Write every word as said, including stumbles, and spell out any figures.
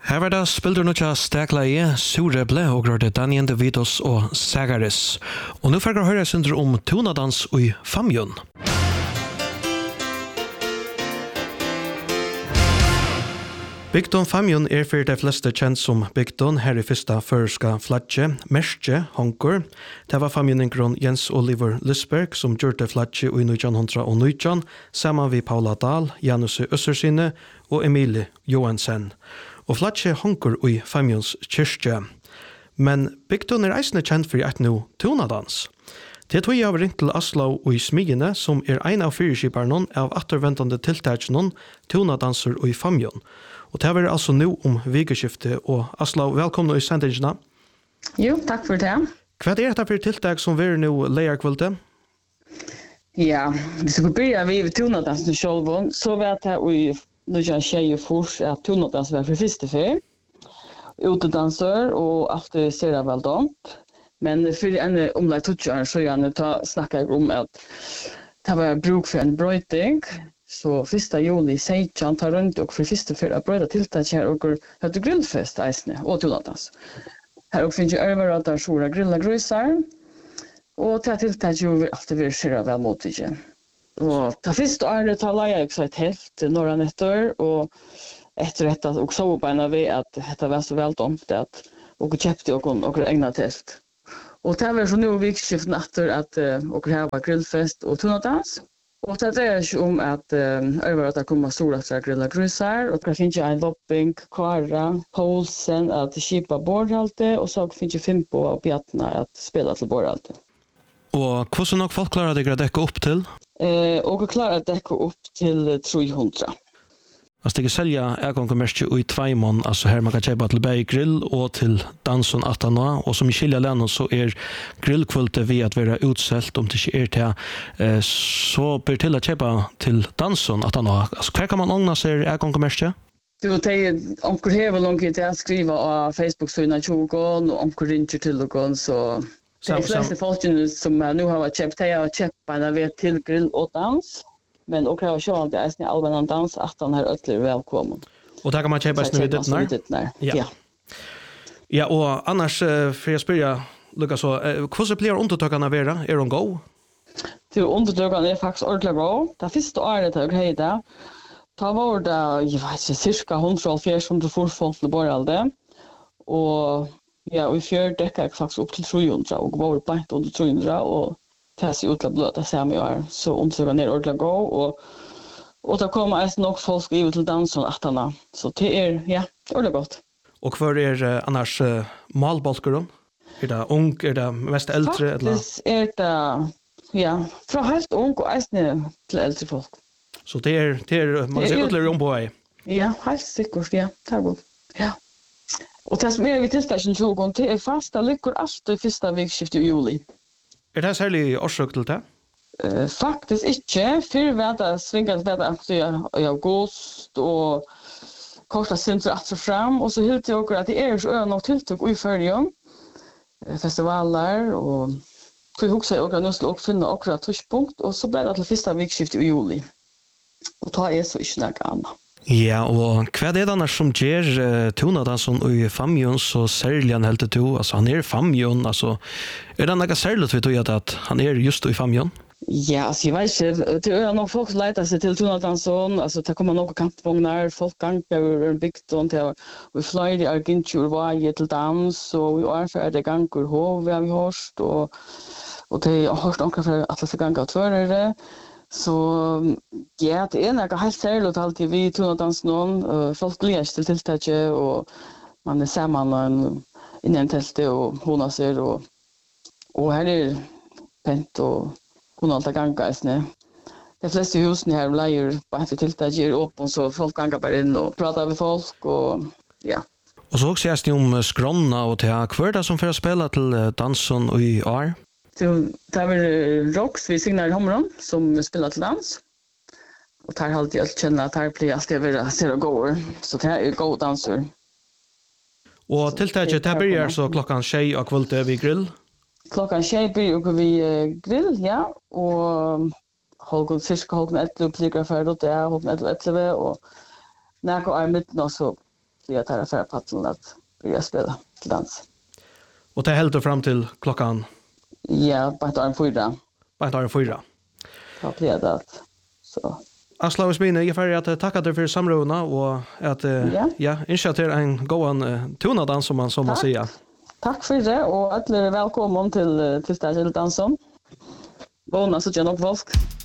Her var det spilder noe stekla i Sureble og rørte Daniel DeVitos og Sagaris. Og nå får jeg høre synder om tonadans i Famjun. Bygdon Famjun er for de fleste kjent som Bygdon her i første føreska flagge, Merske, Honker. Det var famjuninkron Jens Oliver Lysberg som gjorde flagge i nitton nitton sammen med Paula Dahl, Janus Øssersinne og Emilie Johansen. Og flagge Honker i Famjuns kyrkje. Men Bygdon er eisende kjent for et nå tonadans. Det tog jeg av ringt til Aslau og i Smigene, som er en av fyrskiparene av atterventende tiltakene tonadanser og i Famjun. Og det var altså nå om vikeskiftet, og Aslau, velkommen i sendingene. Jo, takk for det. Hva er det for tiltak som vi er nå leierkvalitet? Ja, hvis vi begynner med tonadansen selv, så vet jeg i noen tjejer først at tonadansen var for første før. Utedanser, og alltid ser jeg vel dumt. Men for en omlagt tutsjøren så gjerne snakker jeg om at det var bruk for en brøyting. Så første juli seksten tar rundt og for første for å brøyde tiltak her og høyde grillfest eisene og tonadans. Her og finnes jo øver at det er store grilla grøyser. Og til tiltak jo alltid vil skjøre vel mot ikke. Og til første året tar jeg også et helt til Norra Netter. Og etter dette og så beina vi at dette var så veldomt at og kjøpte og og egnet telt. Og det var så nå vikskiften etter at uh, dere har grillfest og tonadans. Og det dreier seg om at øver at det kommer store til å grille grusser, og det finnes en lopping, Kara, Poulsen, at skipa bordhalte, og så finnes det Fimpo og Bjartna at spela til bordhalte. Og hvordan nok folk klarer dere å dekke opp til? Eh, og vi klarer å dekke opp til tre hundre. Altså det selja er konkurmerske i Tveimon, altså her man kan kjøpe til begge grill og til dansen atana, og som i Kilja Lennon så er grillkvultet ved at være utselt om det ikke er til, eh, så blir til å kjøpe til dansen atana. Altså hver kan man ångna seg er konkurmerske? Du vet, omkring hever langt til å skrive av Facebook-søgna tjugon, og omkring ringer til noen, så de fleste folkene som nå har kjøpt, de har kjøpt bare ved til grill og dans. Men och jag kör alltid är allmänna dans att han är ötlig välkommen. Och där kan man köpa snö vid när. Ja. Ja, och annars för jag spela Lucas så hur blir undertagarna vara? Är de go? Till undertagarna är faktiskt ordentligt go. Det första året jag hade ta var det jag vet inte cirka hundrafjärde som det forfolk det bara allde. Och ja, vi fjärde däckar jag faktiskt upp till trehundra och var på ett under trehundra och tas ut att blöta samma år så omsorgen ner ordentligt gå och och det kommer alltså nog folk ut till dansen attarna så det är ja ordentligt gott. Och för er uh, annars uh, malbalker då? Är det ung är det mest äldre eller? Det är det ja från helt ung och äldre till äldre folk. Så det är det är man ser ut lite på. Ja, helt säkert ja. Tack gott. Ja. Och det som är vi tillställningen tjugo till är fasta lyckor alltid första vikskiftet i juli. Er det særlig årsøk til det? Uh, faktisk ikke. Før var det svinget bedre i august og kortet sinter etter frem. Og så hilste jeg at det er så noe tiltak i førjen. Festivaler og så husker jeg at nå skulle jeg finne akkurat touchpunkt. Og så ble det til første vikskiftet i juli. Og da er så ikke noe annet. Ja, og hva er det annars som gjør uh, tonadansen i Famjun så særlig han helt til? Altså han er i Famjun, altså er det noe særlig vi tror at han er just i Famjun? Ja, altså jeg vet ikke, det er noen folk som leter seg til tonadansen, altså det kommer noen kampvogner, folk ganger over bygden til vi fløyer i Argentur, veier til dans, og vi er det ganger hov, vi har vi hørt, og, og det har hørt noen for at det ganger tvørere. Så ja, det er noe helt særlig alltid vi tonadansen noen, uh, folk gleder seg til tiltaket, og man er sammen innan teltet og hona ser, og, og her er pent og hona alt ganger. De fleste husene her leier på etter tiltaket er åpen, så folk ganger bare inn og prater med folk, og ja. Og så også sies det om skronna og til hver dag som får spille til dansen i år? Det er Rox, vi signerer Homron, som spiller til dans. Og der har alltid alt kjennet at her blir alltid være ser og går. Så det er gode danser. Og tiltaket, det blir så klokken tjej og kvalitet ved grill? Klokken tjej blir vi grill, ja. Og Holgen, cirka Holgen etter, og plikker ferdig, det er Holgen etter etter, og når jeg er midten også att ta affär på att börja spela till dans. Och det helt fram till klockan? Ja, på ett år fyra. På ett år fyra. Ja, fredag. Så. Aslav Smine, jag får att tacka dig för samrådena och att ja, ja inte till en gåan uh, tonadans som man som man säger. Tack för det och alla är välkomna till till Stadsel dansen. Bona så jag nog folk.